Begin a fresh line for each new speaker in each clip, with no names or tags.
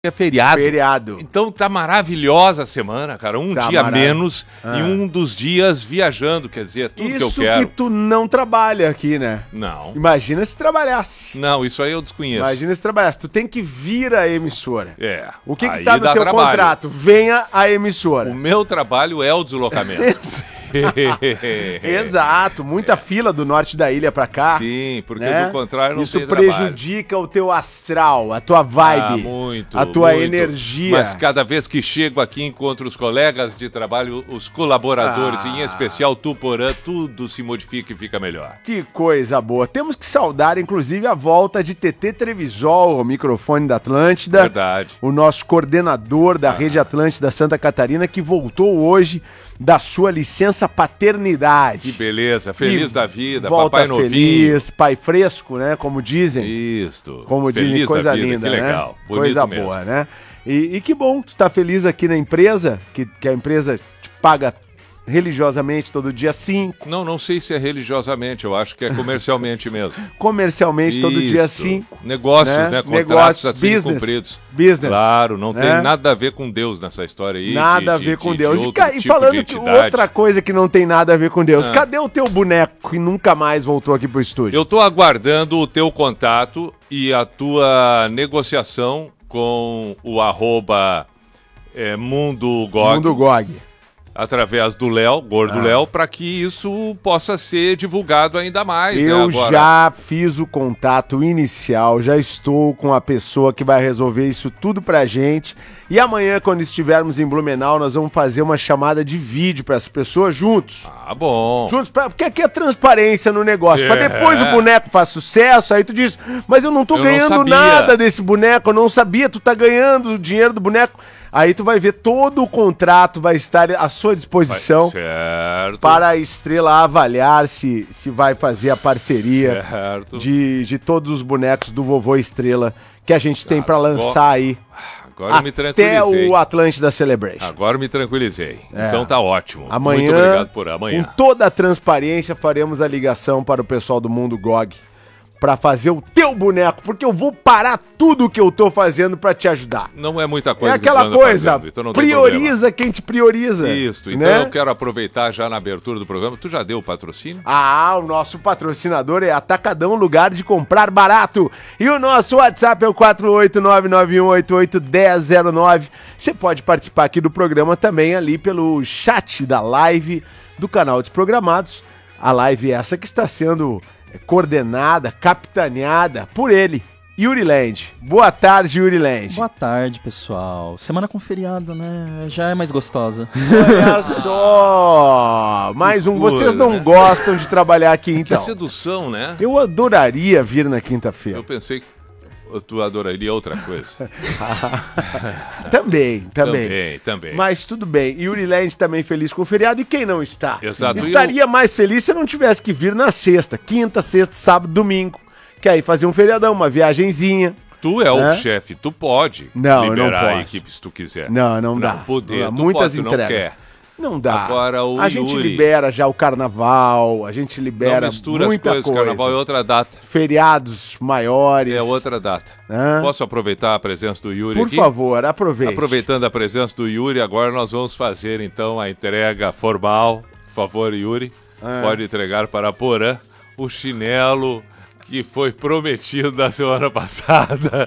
é feriado.
Feriado.
Então tá maravilhosa a semana, cara. Um dia menos e um dos dias viajando, quer dizer, tudo que eu quero.
Isso que tu não trabalha aqui, né?
Não.
Imagina se trabalhasse.
Não, isso aí eu desconheço.
Imagina se trabalhasse. Tu tem que vir à emissora.
É.
O que tá no teu contrato? Venha à emissora.
O meu trabalho é o deslocamento.
Exato, muita fila do norte da ilha pra cá.
Sim, porque
né?
do contrário não
isso
tem trabalho.
prejudica o teu astral, a tua vibe, a tua energia.
Mas cada vez que chego aqui encontro os colegas de trabalho, os colaboradores, em especial Tuporã, tudo se modifica e fica melhor.
Que coisa boa. Temos que saudar, inclusive, a volta de TT Trevisol, o microfone da Atlântida.
Verdade.
O nosso coordenador da Rede Atlântida Santa Catarina, que voltou hoje da sua licença paternidade.
Que beleza, feliz da vida,
volta
papai novinho.
Feliz, pai fresco, né, como dizem.
Isso.
Como
feliz
dizem, coisa
vida,
linda,
que
né?
legal,
coisa
mesmo.
boa, né? E que bom que tu tá feliz aqui na empresa, que a empresa te paga religiosamente todo dia 5.
Não sei se é religiosamente, eu acho que é comercialmente mesmo.
Comercialmente todo dia 5.
Negócios, né? Contratos a serem cumpridos.
Business.
Claro, não tem nada a ver com Deus nessa história aí.
Nada a ver com Deus. E falando que outra coisa que não tem nada a ver com Deus, cadê o teu boneco que nunca mais voltou aqui pro estúdio?
Eu tô aguardando o teu contato e a tua negociação com o @Mundo Gog.
Mundo Gog.
Através do Léo, Gordo Léo, para que isso possa ser divulgado ainda mais.
Eu já fiz o contato inicial, já estou com a pessoa que vai resolver isso tudo pra gente. E amanhã, quando estivermos em Blumenau, nós vamos fazer uma chamada de vídeo para as pessoas juntos.
Ah, bom.
Juntos, porque aqui é transparência no negócio. Pra depois o boneco faz sucesso, aí tu diz, mas eu não tô ganhando nada desse boneco, eu não sabia, tu tá ganhando o dinheiro do boneco. Aí tu vai ver todo o contrato vai estar à sua disposição para a Estrela avaliar se vai fazer a parceria de todos os bonecos do Vovô Estrela que a gente tem para lançar aí.
Agora eu me tranquilizei.
Até o Atlântida Celebration.
Agora me tranquilizei. Então tá ótimo.
Amanhã,
muito obrigado por amanhã.
Com toda a transparência, faremos a ligação para o pessoal do Mundo Gog pra fazer o teu boneco, porque eu vou parar tudo que eu tô fazendo pra te ajudar.
Não é muita coisa.
É aquela coisa,
fazendo, então
prioriza quem te prioriza.
Isso, então
né?
eu quero aproveitar já na abertura do programa. Tu já deu o patrocínio?
O nosso patrocinador é Atacadão, lugar de comprar barato. E o nosso WhatsApp é o 48991881009. Você pode participar aqui do programa também ali pelo chat da live do canal Desprogramados. A live é essa que está sendo coordenada, capitaneada por ele, Yuri Land. Boa tarde, Yuri Land.
Boa tarde, pessoal. Semana com feriado, né? Já é mais gostosa.
Olha só! Mais um. Vocês não gostam de trabalhar aqui, então.
Que sedução, né?
Eu adoraria vir na quinta-feira.
Eu pensei que tu adoraria outra coisa.
Também. Mas tudo bem. Yuri Land também feliz com o feriado. E quem não está?
Exato.
Estaria mais feliz se eu não tivesse que vir na sexta. Quinta, sexta, sábado, domingo. Que aí fazer um feriadão, uma viagenzinha.
Tu é o chefe, tu pode
liberar
a equipe se tu quiser.
Não dá.
Poder,
muitas entregas. Não dá.
Agora
a gente libera já o carnaval, a gente libera muita coisa.
Carnaval é outra data.
Feriados maiores.
É outra data. Posso aproveitar a presença do Yuri aqui?
Por favor, aproveite.
Aproveitando a presença do Yuri, agora nós vamos fazer então a entrega formal. Por favor, Yuri, pode entregar para a Porã o chinelo que foi prometido da semana passada.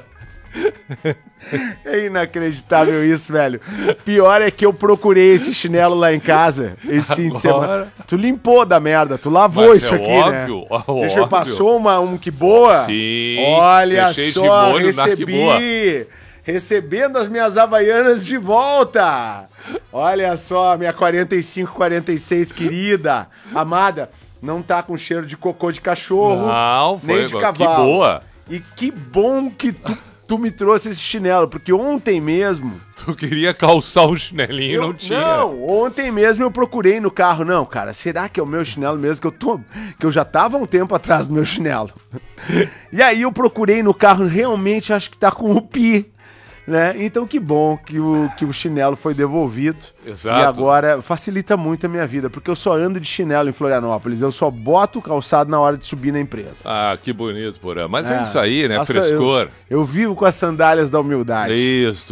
É inacreditável isso, velho. Pior é que eu procurei esse chinelo lá em casa esse fim de semana. Tu limpou da merda, tu lavou. Mas isso aqui,
óbvio,
né?
Óbvio.
Deixa, passou um que boa.
Sim.
Olha só, recebi. Recebendo as minhas Havaianas de volta. Olha só, minha 45-46 querida, amada. Não tá com cheiro de cocô de cachorro, nem de cavalo.
Que boa.
E que bom que tu me trouxe esse chinelo, porque ontem mesmo...
Tu queria calçar um chinelinho e não tinha.
Não, ontem mesmo eu procurei no carro. Não, cara, será que é o meu chinelo mesmo que eu já tava há um tempo atrás do meu chinelo? E aí eu procurei no carro, realmente acho que tá com o pi. Né? Então que bom que o chinelo foi devolvido.
Exato.
E agora facilita muito a minha vida, porque eu só ando de chinelo em Florianópolis, eu só boto o calçado na hora de subir na empresa.
Ah, que bonito, Porã. Mas é isso aí, né? Frescor.
Eu vivo com as sandálias da humildade.
Isso.